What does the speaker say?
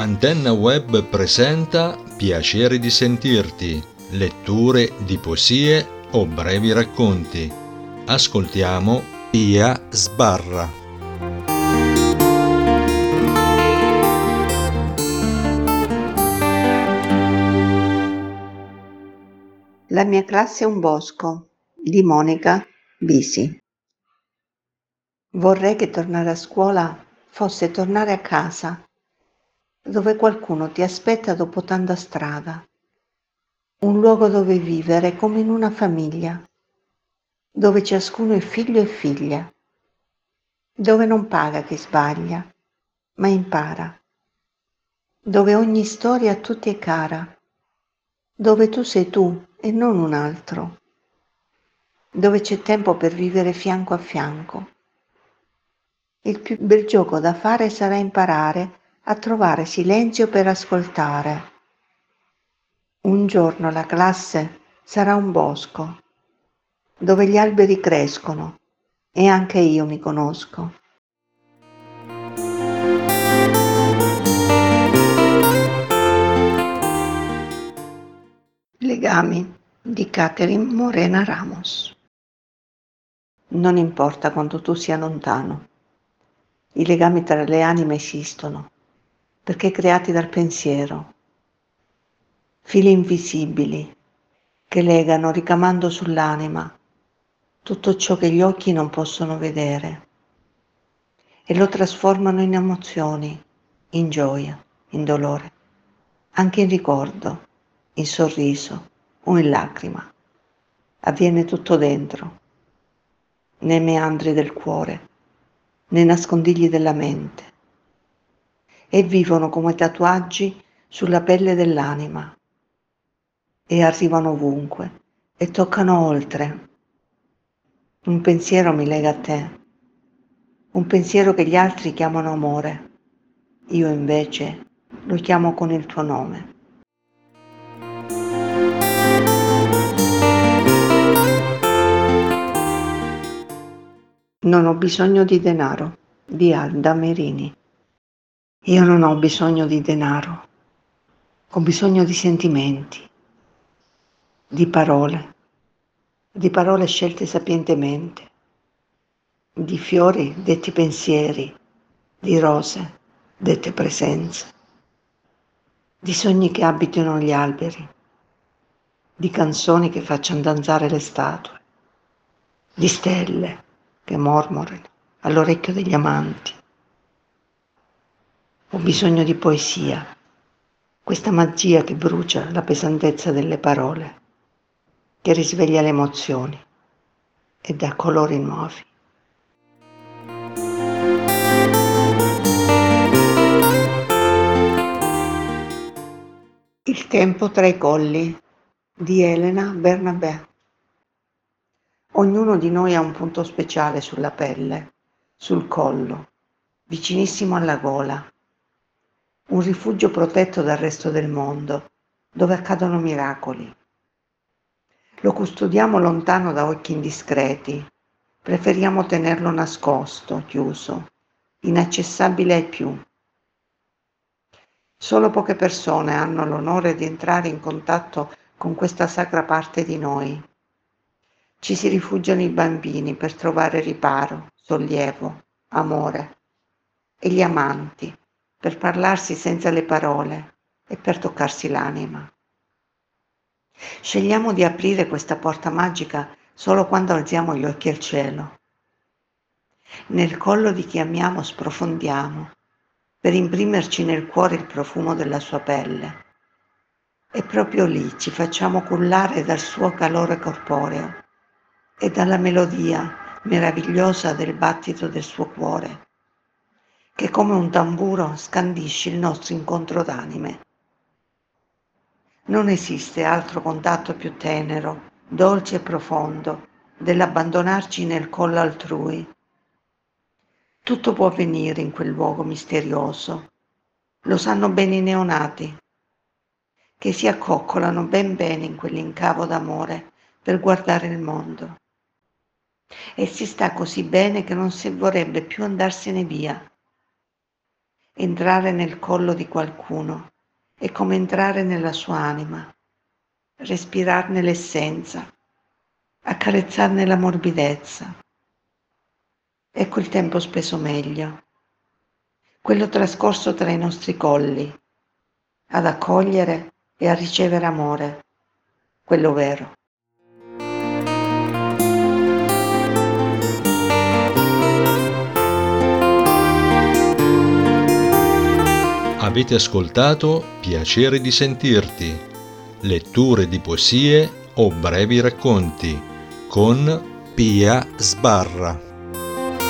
Antenna Web presenta Piacere di sentirti, letture di poesie o brevi racconti. Ascoltiamo Pia Sbarra. La mia classe è un bosco di Monica Bisi. Vorrei che tornare a scuola fosse tornare a casa, dove qualcuno ti aspetta dopo tanta strada, un luogo dove vivere come in una famiglia, dove ciascuno è figlio e figlia, dove non paga chi sbaglia, ma impara, dove ogni storia a tutti è cara, dove tu sei tu e non un altro, dove c'è tempo per vivere fianco a fianco. Il più bel gioco da fare sarà imparare a trovare silenzio per ascoltare. Un giorno la classe sarà un bosco, dove gli alberi crescono e anche io mi conosco. Legami di Catherine Morena Ramos. Non importa quanto tu sia lontano, i legami tra le anime esistono, perché creati dal pensiero. Fili invisibili che legano ricamando sull'anima tutto ciò che gli occhi non possono vedere e lo trasformano in emozioni, in gioia, in dolore, anche in ricordo, in sorriso o in lacrima. Avviene tutto dentro, nei meandri del cuore, nei nascondigli della mente, e vivono come tatuaggi sulla pelle dell'anima e arrivano ovunque e toccano oltre. Un pensiero mi lega a te, un pensiero che gli altri chiamano amore, io invece lo chiamo con il tuo nome. Non ho bisogno di denaro, di Alda Merini. Io non ho bisogno di denaro, ho bisogno di sentimenti, di parole scelte sapientemente, di fiori detti pensieri, di rose dette presenze, di sogni che abitino gli alberi, di canzoni che facciano danzare le statue, di stelle che mormorano all'orecchio degli amanti. Ho bisogno di poesia, questa magia che brucia la pesantezza delle parole, che risveglia le emozioni e dà colori nuovi. Il tempo tra i colli di Elena Bernabé. Ognuno di noi ha un punto speciale sulla pelle, sul collo, vicinissimo alla gola, un rifugio protetto dal resto del mondo, dove accadono miracoli. Lo custodiamo lontano da occhi indiscreti, preferiamo tenerlo nascosto, chiuso, inaccessibile ai più. Solo poche persone hanno l'onore di entrare in contatto con questa sacra parte di noi. Ci si rifugiano i bambini per trovare riparo, sollievo, amore, e gli amanti per parlarsi senza le parole e per toccarsi l'anima. Scegliamo di aprire questa porta magica solo quando alziamo gli occhi al cielo. Nel collo di chi amiamo sprofondiamo per imprimerci nel cuore il profumo della sua pelle. E proprio lì ci facciamo cullare dal suo calore corporeo e dalla melodia meravigliosa del battito del suo cuore, che come un tamburo scandisce il nostro incontro d'anime. Non esiste altro contatto più tenero, dolce e profondo dell'abbandonarci nel collo altrui. Tutto può avvenire in quel luogo misterioso. Lo sanno bene i neonati, che si accoccolano ben bene in quell'incavo d'amore per guardare il mondo. E si sta così bene che non si vorrebbe più andarsene via. Entrare nel collo di qualcuno è come entrare nella sua anima, respirarne l'essenza, accarezzarne la morbidezza. Ecco il tempo speso meglio, quello trascorso tra i nostri colli, ad accogliere e a ricevere amore, quello vero. Avete ascoltato Piacere di sentirti, letture di poesie o brevi racconti con Pia Sbarra.